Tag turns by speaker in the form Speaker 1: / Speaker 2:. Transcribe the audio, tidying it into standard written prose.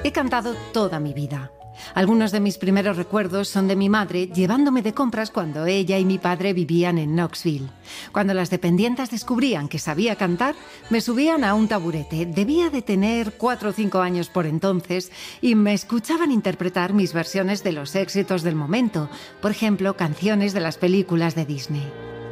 Speaker 1: He cantado toda mi vida. Algunos de mis primeros recuerdos son de mi madre llevándome de compras cuando ella y mi padre vivían en Knoxville. Cuando las dependientas descubrían que sabía cantar, me subían a un taburete. Debía de tener 4 o 5 años por entonces y me escuchaban interpretar mis versiones de los éxitos del momento, por ejemplo, canciones de las películas de Disney.